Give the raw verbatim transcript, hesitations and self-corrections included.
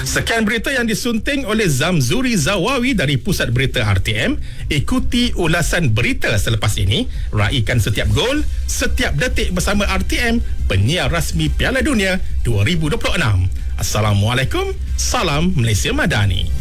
Sekian berita yang disunting oleh Zamzuri Zawawi dari Pusat Berita R T M. Ikuti ulasan berita selepas ini. Raikan setiap gol, setiap detik bersama R T M, penyiar rasmi Piala Dunia dua ribu dua puluh enam. Assalamualaikum. Salam Malaysia Madani.